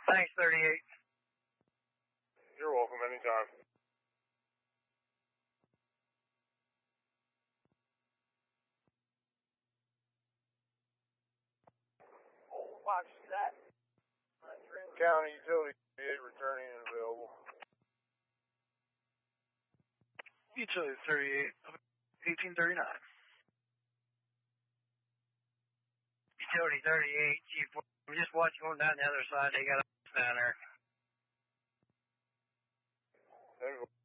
Thanks, 38. You're welcome anytime. Watch that. County Utility 38 returning and available. Utility 38, 1839. Utility 38, G4. We just watched going down the other side. They got us down there.